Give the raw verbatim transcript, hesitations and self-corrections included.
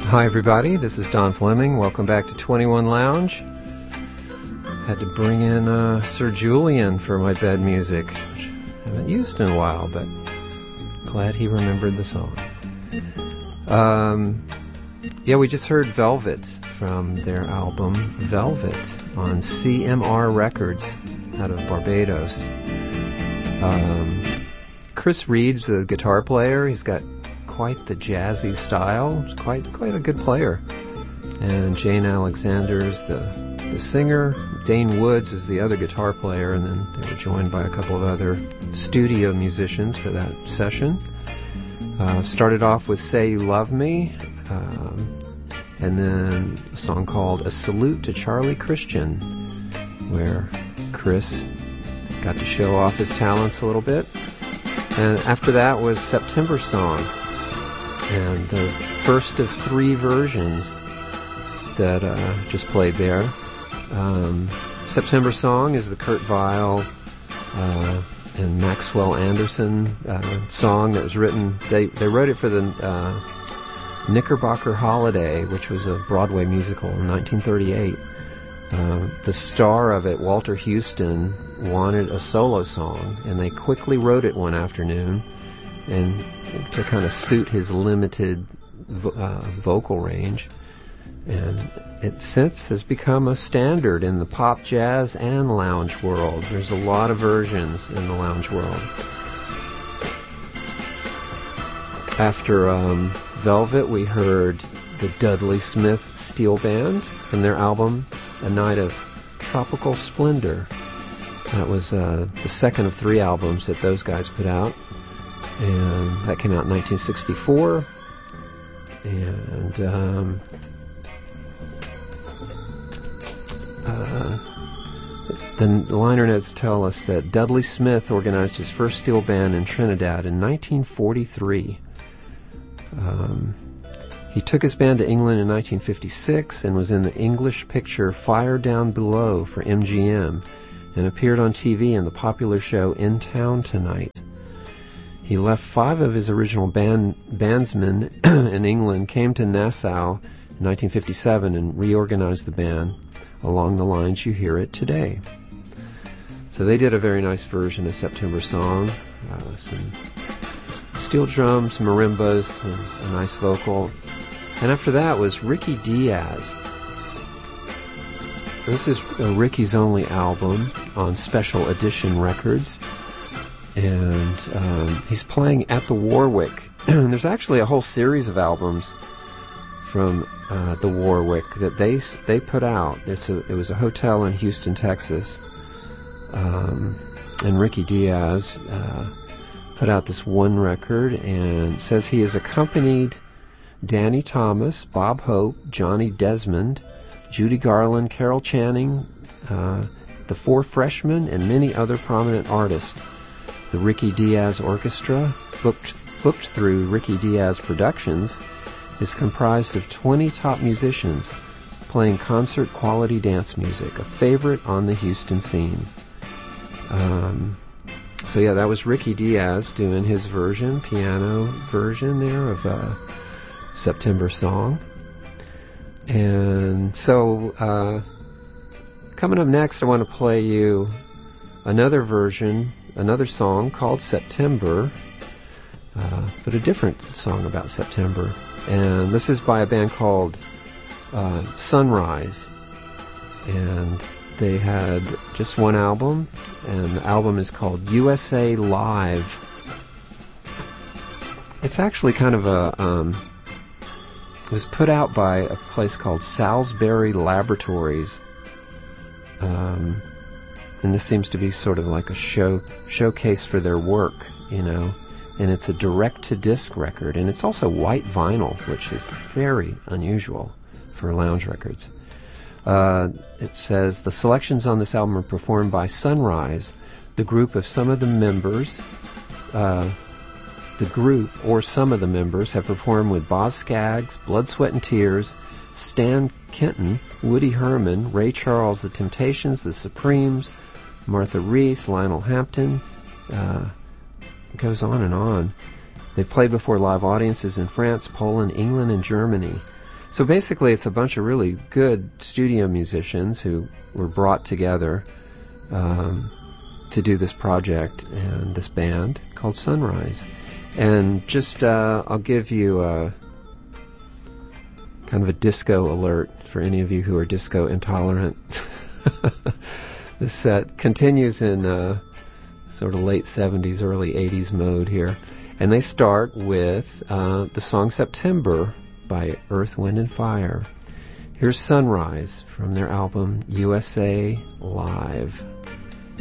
Hi everybody, this is Don Fleming. Welcome back to twenty-one Lounge. Had to bring in uh, Sir Julian for my bed music, which I haven't used in a while, but glad he remembered the song. Um, yeah, we just heard Velvet from their album Velvet on C M R Records out of Barbados. Um, Chris Reed's the guitar player. He's got quite the jazzy style. He's quite quite a good player. And Jane Alexander's the, the singer. Dane Woods is the other guitar player, and then they were joined by a couple of other studio musicians for that session. Uh, started off with Say You Love Me, um, and then a song called A Salute to Charlie Christian, where Chris got to show off his talents a little bit. And after that was September Song, and the first of three versions that uh, just played there. Um, September Song is the Kurt Weill uh, and Maxwell Anderson uh, song that was written. They they wrote it for the uh, Knickerbocker Holiday, which was a Broadway musical in nineteen thirty-eight. Uh, the star of it, Walter Houston, wanted a solo song, and they quickly wrote it one afternoon, and to kind of suit his limited vo- uh, vocal range. And it since has become a standard in the pop, jazz, and lounge world. There's a lot of versions in the lounge world. After um, Velvet, we heard the Dudley Smith Steel Band from their album A Night of Tropical Splendor. That was uh, the second of three albums that those guys put out. And that came out in nineteen sixty-four. And um, uh, the liner notes tell us that Dudley Smith organized his first steel band in Trinidad in nineteen forty-three. Um, he took his band to England in nineteen fifty-six and was in the English picture Fire Down Below for M G M and appeared on T V in the popular show In Town Tonight. He left five of his original band bandsmen in England, came to Nassau in nineteen fifty-seven, and reorganized the band along the lines you hear it today. So they did a very nice version of September Song, uh, some steel drums, marimbas, and a nice vocal. And after that was Ricky Diaz. This is uh, Ricky's only album on Special Edition Records. And um, he's playing at the Warwick. There's actually a whole series of albums from uh, the Warwick that they they put out. It's a, it was a hotel in Houston, Texas. Um, and Ricky Diaz uh, put out this one record, and says he has accompanied Danny Thomas, Bob Hope, Johnny Desmond, Judy Garland, Carol Channing, uh, the Four Freshmen, and many other prominent artists. The Ricky Diaz Orchestra, booked, booked through Ricky Diaz Productions, is comprised of twenty top musicians playing concert-quality dance music, a favorite on the Houston scene. Um, so yeah, that was Ricky Diaz doing his version, piano version there of uh, September Song. And so, uh, coming up next, I want to play you another version, another song called September, uh, but a different song about September. And this is by a band called uh, Sunrise. And they had just one album, and the album is called U S A Live. It's actually kind of a... Um, it was put out by a place called Salisbury Laboratories. Um... And this seems to be sort of like a show showcase for their work, you know. And it's a direct-to-disc record. And it's also white vinyl, which is very unusual for lounge records. Uh, it says, the selections on this album are performed by Sunrise, the group of some of the members. Uh, the group, or some of the members, have performed with Boz Scaggs, Blood, Sweat and Tears, Stan Kenton, Woody Herman, Ray Charles, The Temptations, The Supremes, Martha Reese, Lionel Hampton. Uh, it goes on and on. They've played before live audiences in France, Poland, England, and Germany. So basically, it's a bunch of really good studio musicians who were brought together um, to do this project and this band called Sunrise. And just, uh, I'll give you a kind of a disco alert for any of you who are disco intolerant. This set continues in uh, sort of late seventies, early eighties mode here. And they start with uh, the song September by Earth, Wind and Fire. Here's Sunrise from their album U S A Live.